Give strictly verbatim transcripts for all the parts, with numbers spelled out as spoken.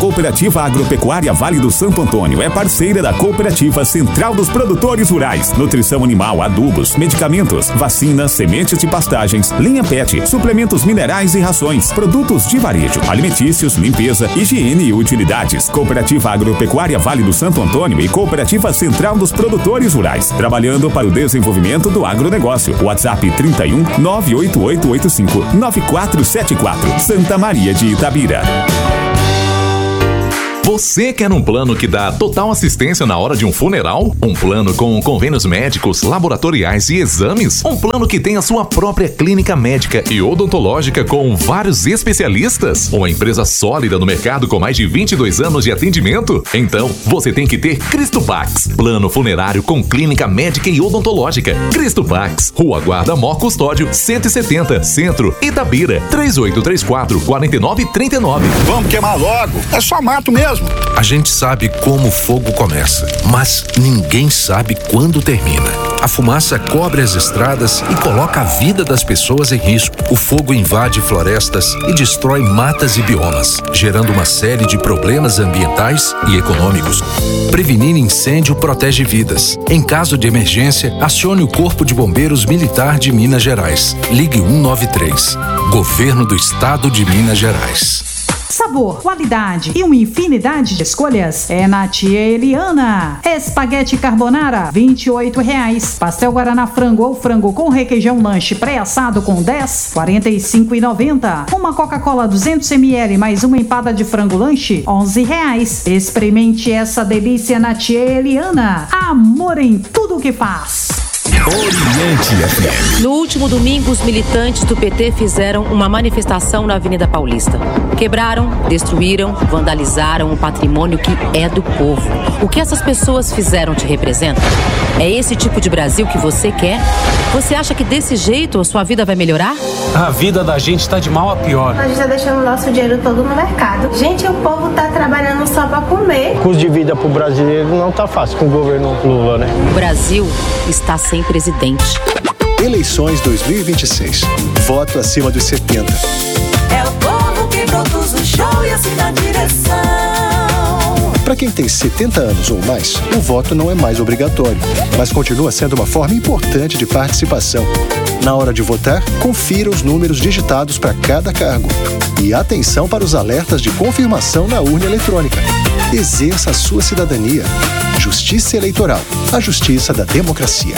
Cooperativa Agropecuária Vale do Santo Antônio é parceira da Cooperativa Central dos Produtores Rurais. Nutrição animal, adubos, medicamentos, vacinas, sementes de pastagens, linha pet, suplementos minerais e rações, produtos de varejo, alimentícios, limpeza, higiene e utilidades. Cooperativa Agropecuária Vale do Santo Antônio e Cooperativa Central dos Produtores Rurais, trabalhando para o desenvolvimento do agronegócio. WhatsApp trinta e um, nove oito oito oito cinco, nove quatro sete quatro, Santa Maria de Itabira. Você quer um plano que dá total assistência na hora de um funeral? Um plano com convênios médicos, laboratoriais e exames? Um plano que tem a sua própria clínica médica e odontológica com vários especialistas? Uma empresa sólida no mercado com mais de vinte e dois anos de atendimento? Então, você tem que ter Cristopax. Plano funerário com clínica médica e odontológica. Cristopax, Rua Guarda Mó Custódio, cento e setenta, Centro, Itabira, três oito três quatro, quatro nove três nove. Vamos queimar logo, é só mato mesmo. A gente sabe como o fogo começa, mas ninguém sabe quando termina. A fumaça cobre as estradas e coloca a vida das pessoas em risco. O fogo invade florestas e destrói matas e biomas, gerando uma série de problemas ambientais e econômicos. Prevenir incêndio protege vidas. Em caso de emergência, acione o Corpo de Bombeiros Militar de Minas Gerais. Ligue um nove três. Governo do Estado de Minas Gerais. Sabor, qualidade e uma infinidade de escolhas é na Tia Eliana. Espaguete carbonara, vinte e oito reais. Pastel Guaraná frango ou frango com requeijão lanche pré-assado com dez, quarenta e cinco reais e noventa centavos. Uma Coca-Cola duzentos mililitros mais uma empada de frango lanche, onze reais. Experimente essa delícia na Tia Eliana. Amor em tudo que faz. Oriente F M. No último domingo, os militantes do P T fizeram uma manifestação na Avenida Paulista. Quebraram, destruíram, vandalizaram o patrimônio que é do povo. O que essas pessoas fizeram te representa? É esse tipo de Brasil que você quer? Você acha que desse jeito a sua vida vai melhorar? A vida da gente tá de mal a pior. A gente tá deixando o nosso dinheiro todo no mercado. Gente, o povo tá trabalhando só pra comer. O custo de vida pro brasileiro não tá fácil com o governo Lula, né? O Brasil está sem presidente. Eleições dois mil e vinte e seis. Voto acima dos setenta. É o povo que produz o show e assina a direção. Para quem tem setenta anos ou mais, o voto não é mais obrigatório, mas continua sendo uma forma importante de participação. Na hora de votar, confira os números digitados para cada cargo. E atenção para os alertas de confirmação na urna eletrônica. Exerça a sua cidadania. Justiça Eleitoral, a justiça da democracia.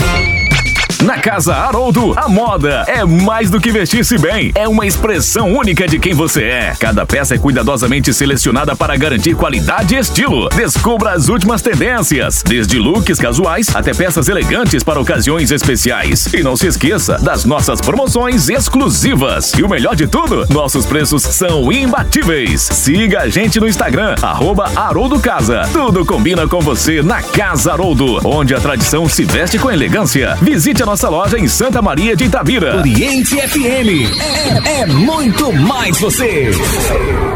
Na Casa Haroldo, a moda é mais do que vestir-se bem. É uma expressão única de quem você é. Cada peça é cuidadosamente selecionada para garantir qualidade e estilo. Descubra as últimas tendências, desde looks casuais até peças elegantes para ocasiões especiais. E não se esqueça das nossas promoções exclusivas. E o melhor de tudo, nossos preços são imbatíveis. Siga a gente no Instagram, arroba Haroldo Casa. Tudo combina com você na Casa Haroldo, onde a tradição se veste com elegância. Visite a nossa loja em Santa Maria de Itabira. Oriente F M é, é muito mais você.